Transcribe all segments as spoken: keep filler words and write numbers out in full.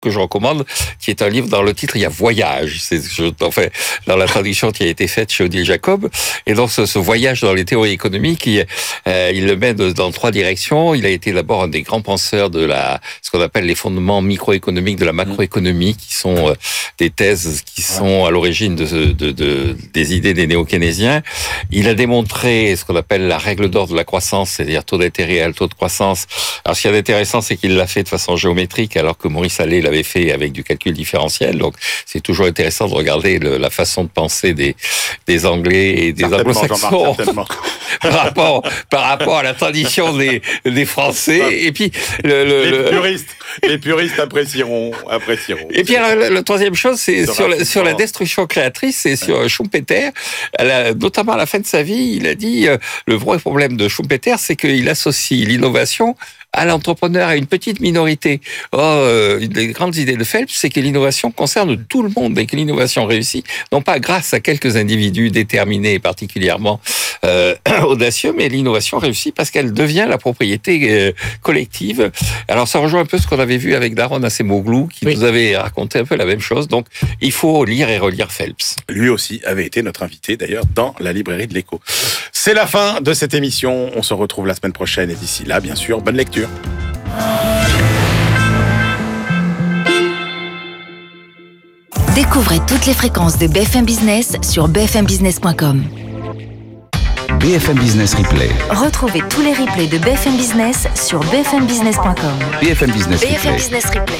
que je recommande, qui est un livre dans le titre, il y a Voyage. C'est, je, enfin, dans la traduction qui a été faite chez Odile Jacob. Et donc, ce, ce voyage dans les théories économiques, il, euh, il le mène dans trois directions. Il a été d'abord un des grands penseurs de la, ce qu'on appelle les fondements microéconomiques de la macroéconomie, qui sont euh, des thèses qui sont à l'origine de, de, de, des idées des néo-keynésiens. Il a démontré ce qu'on appelle la règle d'or de la croissance, c'est-à-dire taux d'intérêt réel, taux de croissance. Alors, ce qui est intéressant, c'est qu'il l'a fait de façon géométrique, alors que Maurice Allais l'avait fait avec du calcul différentiel. Donc, c'est toujours intéressant de regarder le, la façon de penser des, des Anglais et des Anglo-Saxons par rapport, par rapport à la tradition des, des Français. Et puis, le, le, les puristes, les puristes apprécieront, apprécieront. Et puis, alors, la, la troisième chose, c'est sur la, sur la destruction créatrice, c'est sur Schumpeter. A, notamment à la fin de sa vie, il a dit, euh, le vrai problème de Schumpeter, c'est qu'il associe l'innovation à l'entrepreneur, à une petite minorité. Oh, euh, une des grandes idées de Phelps, c'est que l'innovation concerne tout le monde et que l'innovation réussit, non pas grâce à quelques individus déterminés et particulièrement euh, audacieux, mais l'innovation réussit parce qu'elle devient la propriété euh, collective. Alors, ça rejoint un peu ce qu'on avait vu avec Daron Acemoglu, qui oui. nous avait raconté un peu la même chose. Donc, il faut lire et relire Phelps. Lui aussi avait été notre invité, d'ailleurs, dans la librairie de l'Écho. C'est la fin de cette émission. On se retrouve la semaine prochaine et d'ici là, bien sûr, bonne lecture. Découvrez toutes les fréquences de B F M Business sur b f m business point com. B F M Business Replay. Retrouvez tous les replays de B F M Business sur b f m business point com. B F M Business B F M Replay. Business Replay.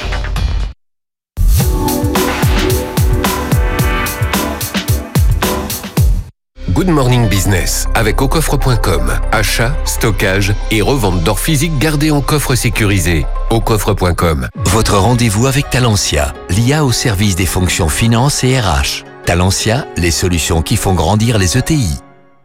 Good Morning Business avec au coffre point com. Achat, stockage et revente d'or physique gardé en coffre sécurisé. au coffre point com. Votre rendez-vous avec Talentia, l'I A au service des fonctions finance et R H. Talentia, les solutions qui font grandir les E T I.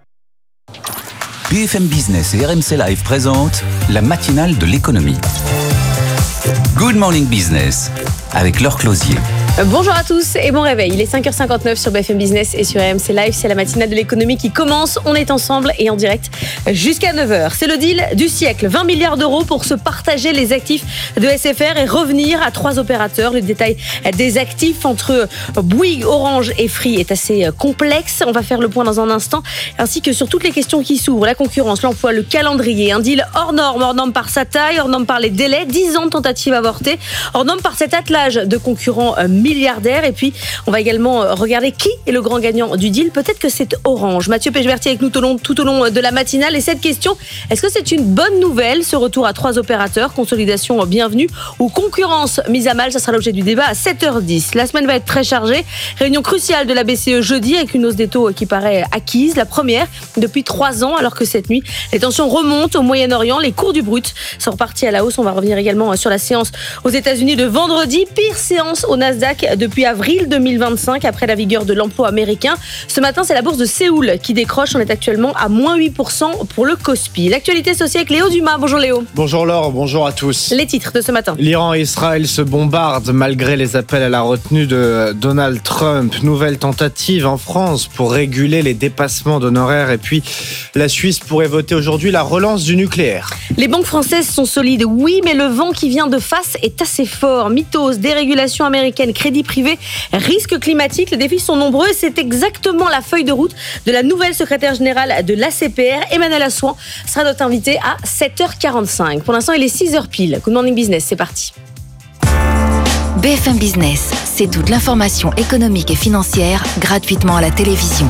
B F M Business et R M C Live présentent la matinale de l'économie. Good Morning Business avec Laure Closier. Bonjour à tous et bon réveil. Il est cinq heures cinquante-neuf sur B F M Business et sur R M C Live. C'est la matinale de l'économie qui commence. On est ensemble et en direct jusqu'à neuf heures. C'est le deal du siècle. vingt milliards d'euros pour se partager les actifs de S F R et revenir à trois opérateurs. Le détail des actifs entre Bouygues, Orange et Free est assez complexe. On va faire le point dans un instant, ainsi que sur toutes les questions qui s'ouvrent. La concurrence, l'emploi, le calendrier. Un deal hors norme, hors norme par sa taille, hors norme par les délais. dix ans de tentatives avortées, hors norme par cet attelage de concurrents milliardaires. Et puis, on va également regarder qui est le grand gagnant du deal. Peut-être que c'est Orange. Mathieu Pechberti avec nous tout au long, tout au long de la matinale. Et cette question, est-ce que c'est une bonne nouvelle, ce retour à trois opérateurs? Consolidation bienvenue ou concurrence mise à mal? Ça sera l'objet du débat à sept heures dix. La semaine va être très chargée. Réunion cruciale de la B C E jeudi avec une hausse des taux qui paraît acquise. La première depuis trois ans, alors que cette nuit, les tensions remontent au Moyen-Orient. Les cours du brut sont repartis à la hausse. On va revenir également sur la séance aux États-Unis de vendredi. Pire séance au Nasdaq depuis avril deux mille vingt-cinq, après la vigueur de l'emploi américain. Ce matin, c'est la bourse de Séoul qui décroche. On est actuellement à moins huit pour cent pour le Kospi. L'actualité sociale avec Léo Dumas. Bonjour Léo. Bonjour Laure, bonjour à tous. Les titres de ce matin. L'Iran et Israël se bombardent malgré les appels à la retenue de Donald Trump. Nouvelle tentative en France pour réguler les dépassements d'honoraires. Et puis, la Suisse pourrait voter aujourd'hui la relance du nucléaire. Les banques françaises sont solides, oui, mais le vent qui vient de face est assez fort. Mythos, dérégulation américaine, crédit privé, risques climatiques, les défis sont nombreux et c'est exactement la feuille de route de la nouvelle secrétaire générale de l'A C P R. Emmanuel Assouan sera notre invité à sept heures quarante-cinq. Pour l'instant, il est six heures pile. Good Morning Business, c'est parti. B F M Business, c'est toute l'information économique et financière gratuitement à la télévision.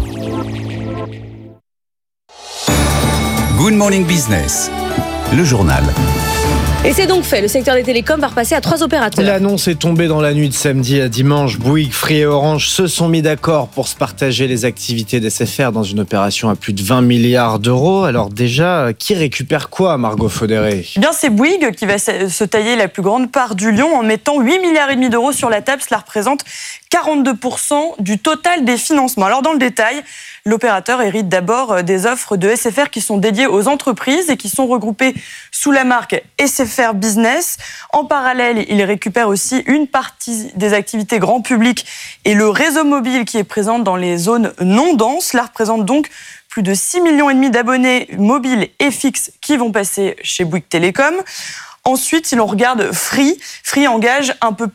Good Morning Business, le journal. Et c'est donc fait, le secteur des télécoms va repasser à trois opérateurs. L'annonce est tombée dans la nuit de samedi à dimanche. Bouygues, Free et Orange se sont mis d'accord pour se partager les activités d'S F R dans une opération à plus de vingt milliards d'euros. Alors déjà, qui récupère quoi, Margot Faudéré ? Eh bien, c'est Bouygues qui va se tailler la plus grande part du lion en mettant huit milliards et demi d'euros sur la table. Cela représente quarante-deux pour cent du total des financements. Alors dans le détail, l'opérateur hérite d'abord des offres de S F R qui sont dédiées aux entreprises et qui sont regroupées sous la marque S F R Business. En parallèle, il récupère aussi une partie des activités grand public et le réseau mobile qui est présent dans les zones non denses. Cela représente donc plus de six millions et demi d'abonnés mobiles et fixes qui vont passer chez Bouygues Télécom. Ensuite, si l'on regarde Free, Free engage un peu